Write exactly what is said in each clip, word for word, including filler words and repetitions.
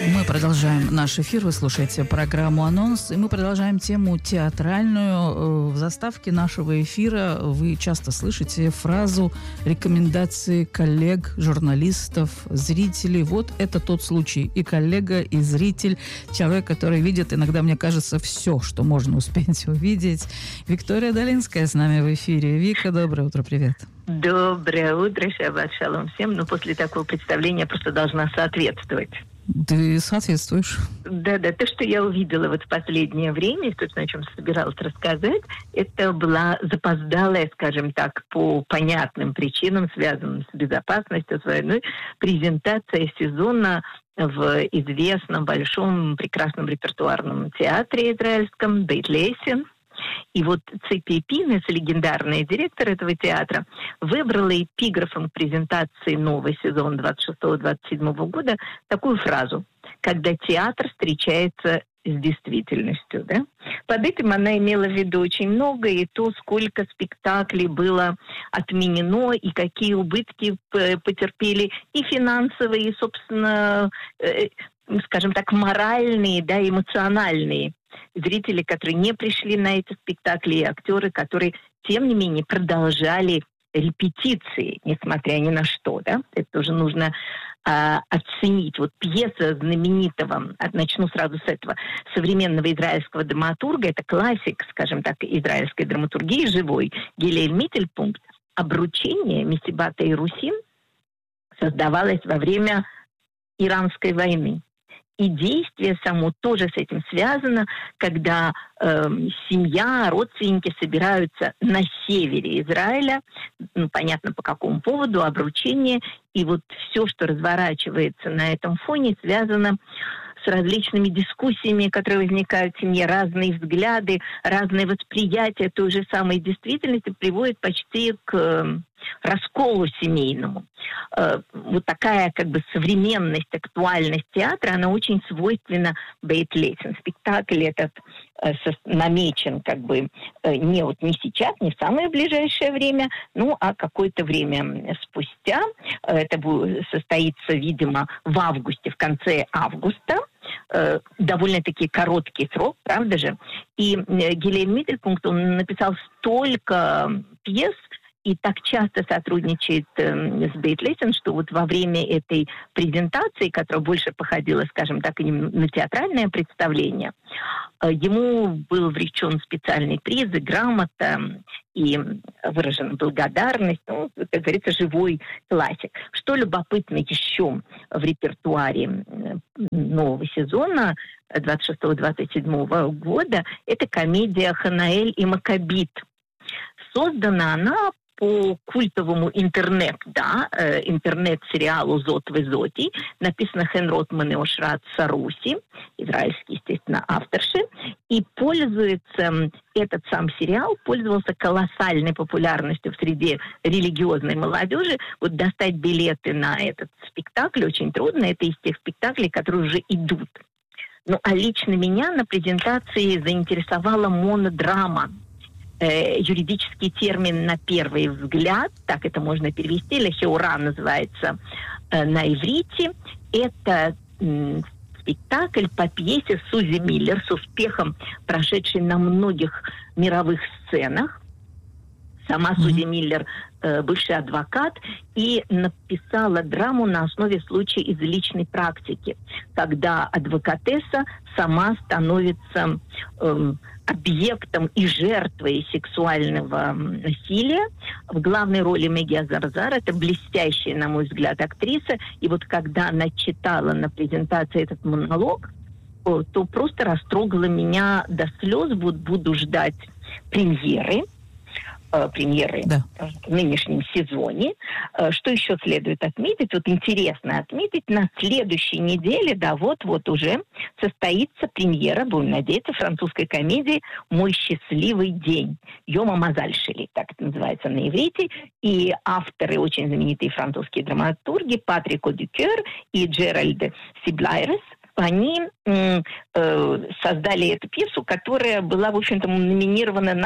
Мы продолжаем наш эфир. Вы слушаете программу «Анонс». И мы продолжаем тему театральную. В заставке нашего эфира вы часто слышите фразу рекомендации коллег, журналистов, зрителей. Вот это тот случай. И коллега, и зритель. Человек, который видит, иногда, мне кажется, все, что можно успеть увидеть. Виктория Долинская с нами в эфире. Вика, доброе утро, привет. Доброе утро, шаббат шалом всем. Но после такого представления я просто должна соответствовать. Ты соответствуешь. Да-да, то, что я увидела вот в последнее время, собственно, о чем собиралась рассказать, это была запоздалая, скажем так, по понятным причинам, связанным с безопасностью, с войной, презентация сезона в известном, большом, прекрасном репертуарном театре израильском Бейт Лейсин. И вот Ципи Пинес, легендарный директор этого театра, выбрала эпиграфом презентации нового сезона двадцать шестого двадцать седьмого года такую фразу: «Когда театр встречается с действительностью». Да? Под этим она имела в виду очень много, и то, сколько спектаклей было отменено, и какие убытки потерпели и финансовые, и, собственно, э, скажем так, моральные, да, эмоциональные зрители, которые не пришли на эти спектакли, и актеры, которые, тем не менее, продолжали репетиции, несмотря ни на что, да, это тоже нужно а, оценить. Вот пьеса знаменитого, начну сразу с этого, современного израильского драматурга, это классик, скажем так, израильской драматургии, живой, Гилель Миттельпункт, «Обручение» Мисибата и Русин создавалось во время Иранской войны. И действие само тоже с этим связано, когда э, семья, родственники собираются на севере Израиля, ну, понятно по какому поводу, обручение, и вот все, что разворачивается на этом фоне, связано с различными дискуссиями, которые возникают в семье, разные взгляды, разные восприятия той же самой действительности приводят почти к э, расколу семейному. Э, вот такая как бы современность, актуальность театра, она очень свойственна Бейт Лейсин. Спектакль этот э, со, намечен как бы э, не вот не сейчас, не в самое ближайшее время, ну а какое-то время спустя. Это будет состоится, видимо, в августе, в конце августа. Э, довольно-таки короткий срок, правда же? И э, Гилель Миттельпункт, он написал столько пьес и так часто сотрудничает э, с Бейт Лейсин, что вот во время этой презентации, которая больше походила, скажем так, на театральное представление, э, ему был вручен специальный приз и грамота, и выражена благодарность, ну, как говорится, живой классик. Что любопытно еще в репертуаре нового сезона двадцать шестого двадцать седьмого года, это комедия «Ханаэль и Макабит». Создана она по культовому интернет, да, э, интернет-сериалу «Зот Везоти», написано Хен Ротман и Ошрат Саруси, израильские, естественно, авторши, и пользуется, этот сам сериал пользовался колоссальной популярностью в среде религиозной молодежи. Вот достать билеты на этот спектакль очень трудно, это из тех спектаклей, которые уже идут. Ну, а лично меня на презентации заинтересовала монодрама. Э, юридический термин на первый взгляд, так это можно перевести, лехеура называется э, на иврите. Это э, спектакль по пьесе Сузи Миллер, с успехом прошедший на многих мировых сценах. Сама mm-hmm. Сузи Миллер, э, бывший адвокат, и написала драму на основе случая из личной практики, когда адвокатесса сама становится э, объектом и жертвой сексуального насилия. В главной роли Меги Азарзар, это блестящая, на мой взгляд, актриса. И вот когда она читала на презентации этот монолог, то просто растрогала меня до слез. Буду, буду ждать премьеры. премьеры да. в нынешнем сезоне. Что еще следует отметить? Вот интересно отметить, на следующей неделе, да, вот-вот уже состоится премьера, будем надеяться, французской комедии «Мой счастливый день». Йома Мазальшили, так это называется на иврите. И авторы, очень знаменитые французские драматурги, Патрик Одюкер и Джеральд Сиблайрес, они э, создали эту пьесу, которая была, в общем-то, номинирована на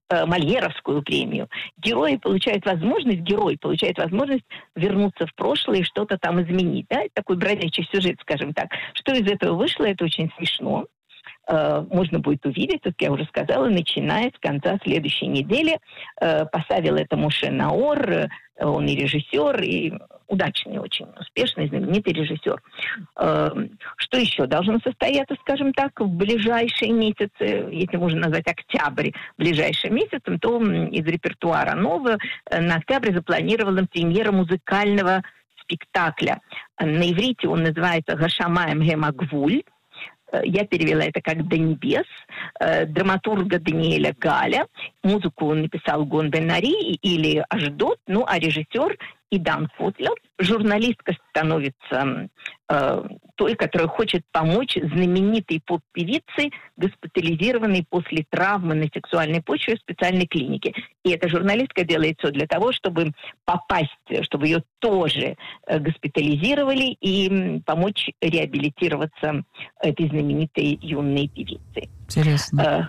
Мольеровскую премию. Герои получают возможность, герой получает возможность вернуться в прошлое и что-то там изменить. Да? Это такой бродячий сюжет, скажем так. Что из этого вышло, это очень смешно. Можно будет увидеть, как я уже сказала, начиная с конца следующей недели. Поставил это Моше Наор, он и режиссер, и удачный, очень успешный, знаменитый режиссер. Что еще должно состояться, скажем так, в ближайшие месяцы, если можно назвать октябрь ближайшим месяцем, то из репертуара нового на октябрь запланирована премьера музыкального спектакля. На иврите он называется «Гашамаем Гемагвуль». Я перевела это как «До небес», драматурга Даниэля Галя. Музыку он написал Гон Бен-Ари или Ашдот, ну а режиссер Идан Котлер. Журналистка становится э, той, которая хочет помочь знаменитой поп-певице, госпитализированной после травмы на сексуальной почве в специальной клинике. И эта журналистка делает все для того, чтобы попасть, чтобы ее тоже э, госпитализировали и помочь реабилитироваться этой знаменитой юной певице. Интересно.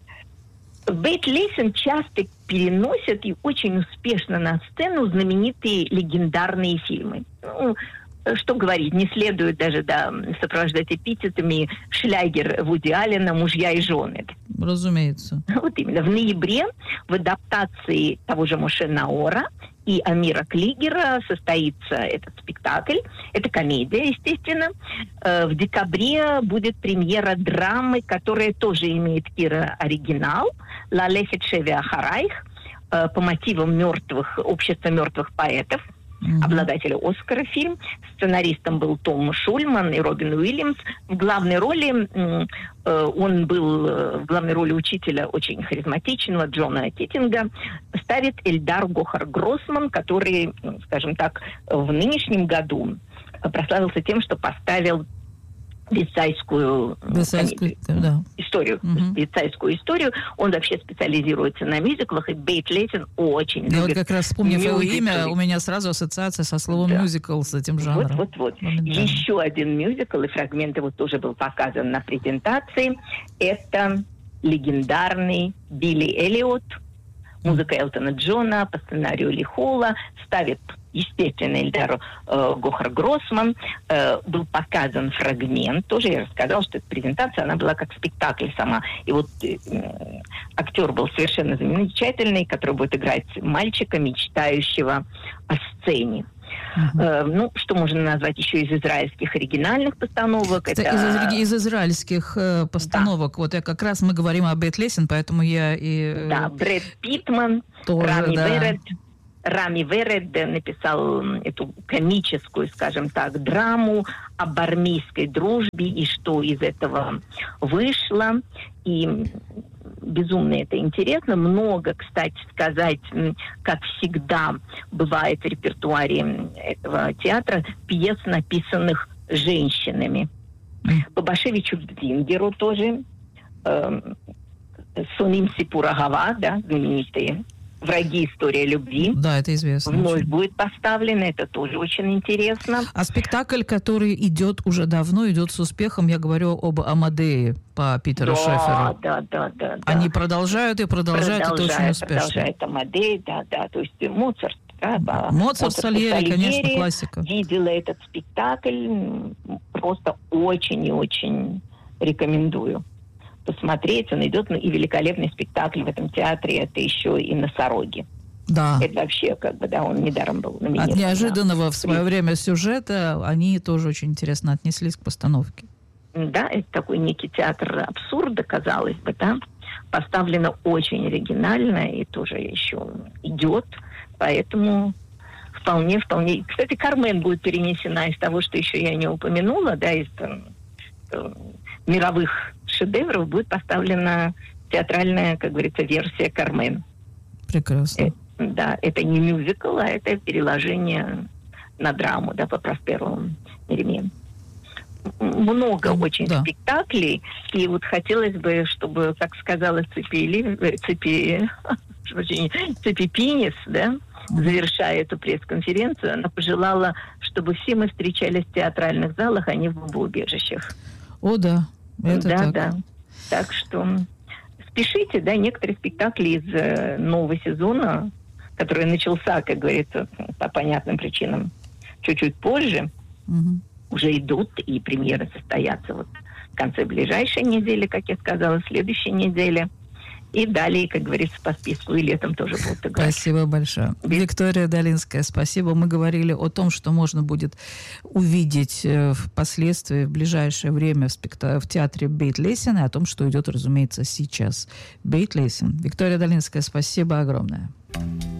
Бейт Лейсен часто переносят и очень успешно на сцену знаменитые легендарные фильмы. Ну, что говорить, не следует даже да, сопровождать эпитетами шлягер Вуди Аллена «Мужья и жены». Разумеется. Вот именно. В ноябре в адаптации того же Моше Наора и Амира Клигера состоится этот спектакль. Это комедия, естественно. В декабре будет премьера драмы, которая тоже имеет оригинал «Лалехет Шеви Ахарайх» по мотивам мертвых, общества мертвых поэтов. Mm-hmm. Обладателя Оскара фильм. Сценаристом был Том Шульман и Робин Уильямс. В главной роли э, он был э, в главной роли учителя очень харизматичного Джона Титтинга. Ставит Эльдар Гохар-Гроссман, который, скажем так, в нынешнем году прославился тем, что поставил Висайскую, Висайскую да. историю. Uh-huh. Висайскую историю. Он вообще специализируется на мюзиклах, и Бейт Лейсен очень Я любит вот как раз, вспомнив мюзиклы. его имя, у меня сразу ассоциация со словом да. мюзикл, с этим жанром. Вот-вот-вот. Еще один мюзикл, и фрагмент его тоже был показан на презентации. Это легендарный Билли Эллиот. Музыка Элтона Джона по сценарию Ли Холла. Ставит, естественно, Эльдар э, Гохар-Гроссман. Э, был показан фрагмент. Тоже я рассказала, что эта презентация, она была как спектакль сама. И вот э, актер был совершенно замечательный, который будет играть мальчика, мечтающего о сцене. Uh-huh. Э, ну, что можно назвать еще из израильских оригинальных постановок? Это... Это... Из, из израильских э, постановок. Да. Вот я как раз мы говорим о Бейт Лейсен, поэтому я и... Да, Брэд Питтман, тоже, Рами да. Веред. Рами Веред написал эту комическую, скажем так, драму об армейской дружбе и что из этого вышло. И безумно это интересно. Много, кстати сказать, как всегда бывает в репертуаре этого театра, пьес, написанных женщинами. Бабашевичу Дзингеру тоже, э, Суним Сипур Агава, да, знаменитые «Враги. История любви». Да, это известно. Вновь очень. будет поставлено, это тоже очень интересно. А спектакль, который идет уже давно, идет с успехом, я говорю об «Амадее» по Питеру да, Шеферу. Да, да, да. Они да. продолжают и продолжают, продолжает, это очень успешно. Продолжает «Амадей», да, да, то есть Моцарт. Да, да. Моцарт, Сальери, конечно, классика. Видела этот спектакль, просто очень и очень рекомендую посмотреть. Он идет, ну, и великолепный спектакль в этом театре, это еще и «Носороги». Да. Это вообще, как бы, да, он недаром был номинирован. От неожиданного да. в свое время сюжета они тоже очень интересно отнеслись к постановке. Да, это такой некий театр абсурда, казалось бы, да. Поставлено очень оригинально и тоже еще идет, поэтому вполне, вполне... Кстати, «Кармен» будет перенесена из того, что еще я не упомянула, да, из э, мировых шедевров будет поставлена театральная, как говорится, версия «Кармен». Прекрасно. Э, да, это не мюзикл, а это переложение на драму, да, по Просперу Мериме. Много mm, очень да. спектаклей, и вот хотелось бы, чтобы, как сказала Цепи, Цепи, Цепи Пинис, да, mm. завершая эту пресс-конференцию, она пожелала, чтобы все мы встречались в театральных залах, а не в бомбоубежищах. О, да, это да, так. Да, так что спешите, да, некоторые спектакли из э, нового сезона, который начался, как говорится, по понятным причинам чуть-чуть позже, угу. уже идут, и премьеры состоятся вот в конце ближайшей недели, как я сказала, следующей недели. И далее, как говорится, по списку, и летом тоже будут играть. Спасибо большое. Без... Виктория Долинская, спасибо. Мы говорили о том, что можно будет увидеть впоследствии, в ближайшее время в, спекта... в театре Бейт-Лессен, и о том, что идет, разумеется, сейчас. Бейт-Лессен. Виктория Долинская, спасибо огромное.